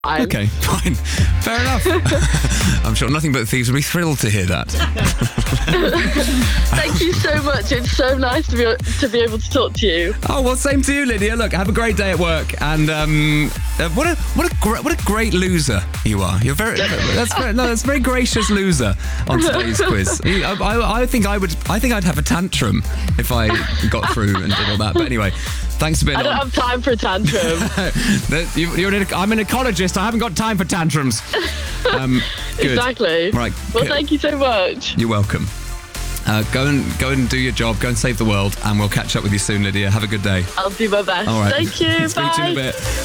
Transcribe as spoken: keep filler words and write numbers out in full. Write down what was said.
I... Okay, fine. Fair enough. I'm sure nothing but thieves would be thrilled to hear that. Thank you so much. It's so nice to be to be able to talk to you. Oh, well, same to you, Lydia. Look, have a great day at work. And um, uh, what a what a gr- what a great loser you are. You're very that's very, no, that's a very gracious loser on today's quiz. I, I, I think I would I think I'd have a tantrum if I got through and did all that. But anyway, thanks for being I don't on. have time for a tantrum. That- you- you're an, I'm an ecologist. I haven't got time for tantrums. Um, good. Exactly. Right. Well, good. thank you so much. You're welcome. Uh, go and go and do your job. Go and save the world, and we'll catch up with you soon, Lydia. Have a good day. I'll do my best. All right. Thank you. Speak Bye. to you in a bit.